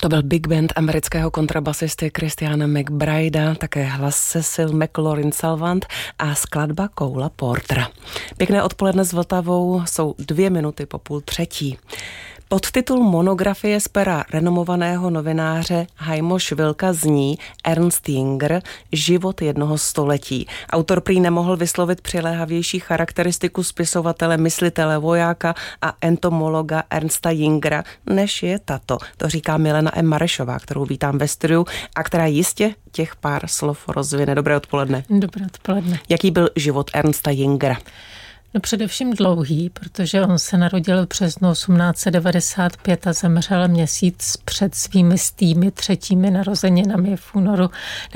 To byl big band amerického kontrabasisty Christiana McBridea, také hlas Cecil McLaurin-Salvant a skladba Cola Portera. Pěkné odpoledne s Vltavou, jsou 2 minuty po 2:30. Podtitul monografie z pera renomovaného novináře Haimo Švilka zní Ernst Jünger, život jednoho století. Autor prý nemohl vyslovit přiléhavější charakteristiku spisovatele, myslitele, vojáka a entomologa Ernsta Jüngera, než je tato. To říká Milena M. Marešová, kterou vítám ve studiu a která jistě těch pár slov rozvine. Dobré odpoledne. Dobré odpoledne. Jaký byl život Ernsta Jüngera? No především dlouhý, protože on se narodil v březnu 1895 a zemřel měsíc před svými 3. narozeninami v únoru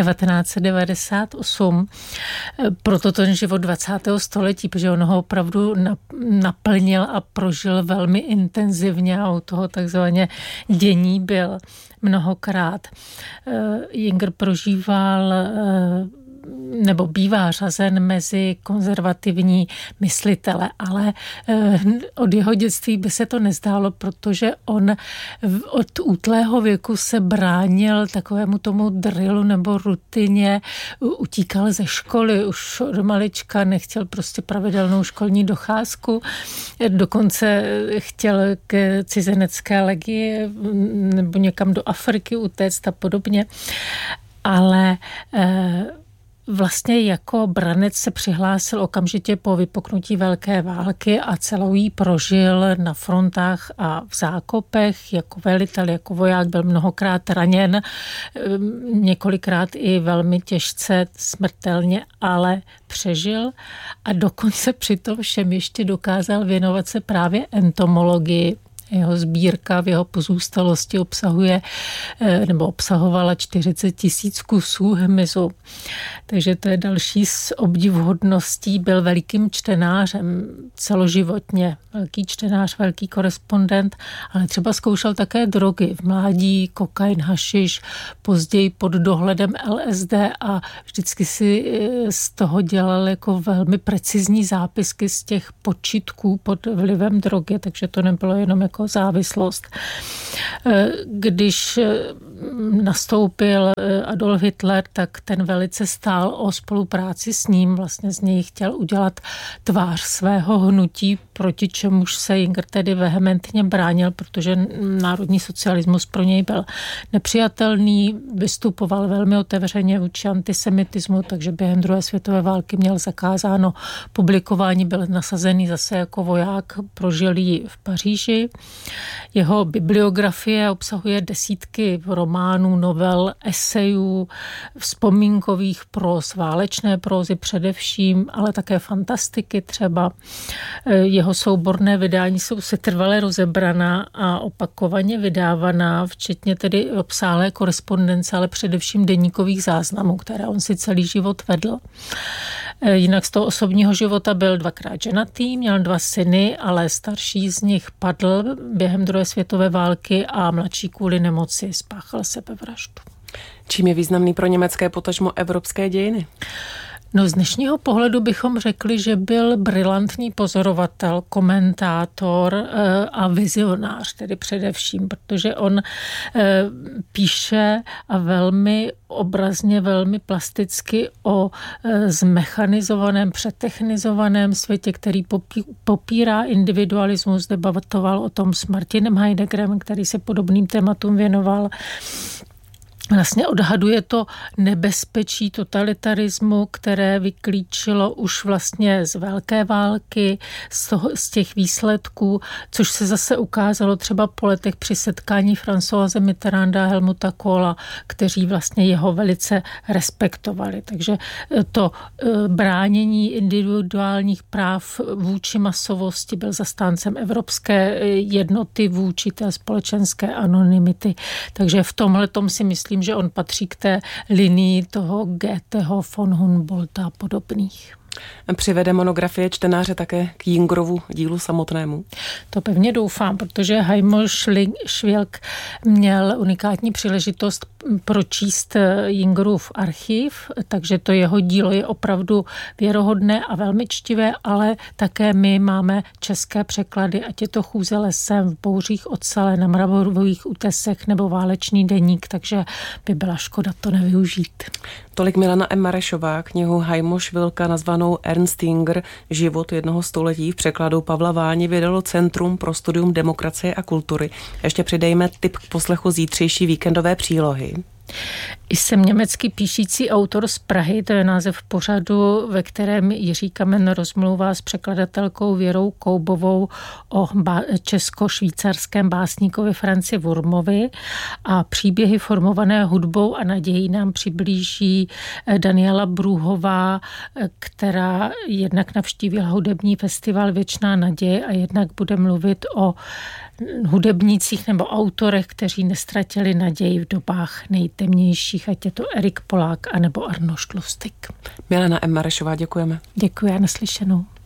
1998. Proto ten život 20. století, protože on ho opravdu naplnil a prožil velmi intenzivně a u toho takzvaně dění byl mnohokrát. Jünger prožíval nebo bývá řazen mezi konzervativní myslitele, ale od jeho dětství by se to nezdálo, protože on od útlého věku se bránil takovému tomu drillu nebo rutině, utíkal ze školy, už od malička nechtěl prostě pravidelnou školní docházku, dokonce chtěl k cizinecké legii nebo někam do Afriky utéct a podobně, ale vlastně jako branec se přihlásil okamžitě po vypuknutí velké války a celou jí prožil na frontách a v zákopech. Jako velitel, jako voják byl mnohokrát raněn, několikrát i velmi těžce, smrtelně, ale přežil a dokonce při tom všem ještě dokázal věnovat se právě entomologii. Jeho sbírka v jeho pozůstalosti obsahovala 40 000 kusů hmyzu. Takže to je další z obdivuhodností. Byl velikým čtenářem celoživotně. Velký čtenář, velký korespondent, ale třeba zkoušel také drogy. V mládí kokain, hašiš, později pod dohledem LSD a vždycky si z toho dělal jako velmi precizní zápisky z těch počitků pod vlivem drogy, takže to nebylo jenom jako závislost. Když nastoupil Adolf Hitler, tak ten velice stál o spolupráci s ním. Vlastně z něj chtěl udělat tvář svého hnutí, proti čemuž se Jünger tedy vehementně bránil, protože národní socialismus pro něj byl nepřijatelný, vystupoval velmi otevřeně vůči antisemitismu, takže během druhé světové války měl zakázáno publikování, byl nasazený zase jako voják, prožil ji v Paříži. Jeho bibliografie obsahuje desítky románů, novel, esejů, vzpomínkových próz, válečné prózy především, ale také fantastiky třeba. Jeho souborné vydání jsou setrvale rozebraná a opakovaně vydávaná, včetně tedy obsáhlé korespondence, ale především deníkových záznamů, které on si celý život vedl. Jinak z toho osobního života byl 2krát ženatý, měl 2 syny, ale starší z nich padl během druhé světové války a mladší kvůli nemoci spáchal sebevraždu. Čím je významný pro německé potažmo evropské dějiny? No z dnešního pohledu bychom řekli, že byl brilantní pozorovatel, komentátor a vizionář, tedy především, protože on píše a velmi obrazně, velmi plasticky o zmechanizovaném, přetechnizovaném světě, který popírá individualismus, debatoval o tom s Martinem Heideggerem, který se podobným tématům věnoval. Vlastně odhaduje to nebezpečí totalitarismu, které vyklíčilo už vlastně z velké války, z těch výsledků, což se zase ukázalo třeba po letech při setkání Françoise Mitterranda a Helmuta Kohla, kteří vlastně jeho velice respektovali. Takže to bránění individuálních práv vůči masovosti, byl zastáncem evropské jednoty vůči té společenské anonymity. Takže v tomhletom si myslím, že on patří k té linii toho Goetheho, von Humboldta a podobných. Přivede monografie čtenáře také k Jingrovu dílu samotnému? To pevně doufám, protože Heimo Švilk měl unikátní příležitost pročíst Jingrův archiv, takže to jeho dílo je opravdu věrohodné a velmi čtivé, ale také my máme české překlady, ať je to Chůze lesem, v bouřích ocele, na mramorových útesech nebo Válečný deník, takže by byla škoda to nevyužít. Tolik Milana M. Marešová, knihu Heimo Švilka nazvanou Ernst Jingr, Život jednoho století v překladu Pavla Váni vydalo Centrum pro studium demokracie a kultury. Ještě přidejme tip k poslechu zítřejší víkendové přílohy. Jsem německy píšící autor z Prahy, to je název pořadu, ve kterém Jiří Kamen rozmlouvá s překladatelkou Věrou Koubovou o česko-švýcarském básníkovi Franci Wurmovi a příběhy formované hudbou a nadějí nám přiblíží Daniela Brůhová, která jednak navštívila hudební festival Věčná naděje a jednak bude mluvit o hudebnících nebo autorech, kteří nestratili naději v dobách nejtemnějších, ať je to Erik Polák anebo Arnošt Lustig. Milana M. Marešová, děkujeme. Děkuji a naslyšenou.